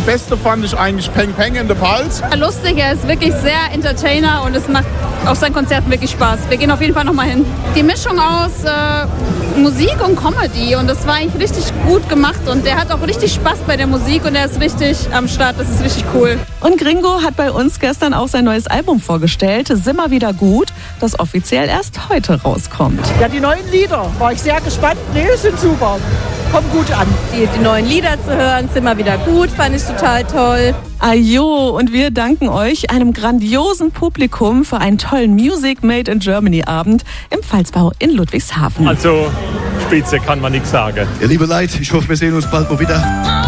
Beste fand ich eigentlich Peng Peng in the Pulse. Lustig, er ist wirklich sehr Entertainer und es macht auf seinen Konzerten wirklich Spaß. Wir gehen auf jeden Fall nochmal hin. Die Mischung aus Musik und Comedy und das war eigentlich richtig gut gemacht und der hat auch richtig Spaß bei der Musik und er ist richtig am Start, das ist richtig cool. Und Gringo hat bei uns gestern auch sein neues Album vorgestellt, Simmer wieder gut, das offiziell erst heute rauskommt. Ja, die neuen Lieder, war ich sehr gespannt. Nee, sind super. Kommen gut an. Die neuen Lieder zu hören, Simmer wieder gut, fand ich total toll. Ajo, und wir danken euch, einem grandiosen Publikum, für einen tollen Music Made in Germany Abend im Pfalzbau in Ludwigshafen. Also, Spitze kann man nichts sagen. Ja, liebe Leute, ich hoffe, wir sehen uns bald mal wieder.